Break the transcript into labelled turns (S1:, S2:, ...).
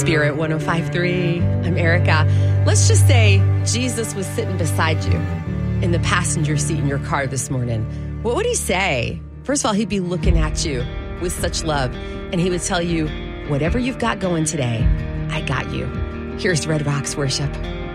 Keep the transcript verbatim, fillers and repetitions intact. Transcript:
S1: Spirit one oh five point three. I'm Erica. Let's just say Jesus was sitting beside you in the passenger seat in your car this morning. What would he say? First of all, he'd be looking at you with such love, and he would tell you, whatever you've got going today, I got you. Here's Red Rocks Worship.